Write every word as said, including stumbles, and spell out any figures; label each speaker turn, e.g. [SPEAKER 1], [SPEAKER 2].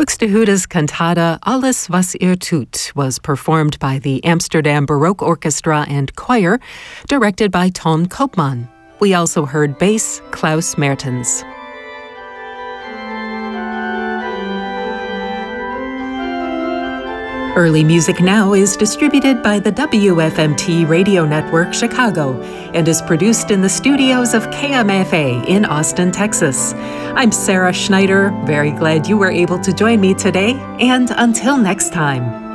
[SPEAKER 1] Buxtehude's cantata Alles was ihr tut was performed by the Amsterdam Baroque Orchestra and Choir, directed by Ton Koopman. We also heard bass Klaus Mertens. Early Music Now is distributed by the W F M T Radio Network Chicago and is produced in the studios of K M F A in Austin, Texas. I'm Sarah Schneider, very glad you were able to join me today, and until next time.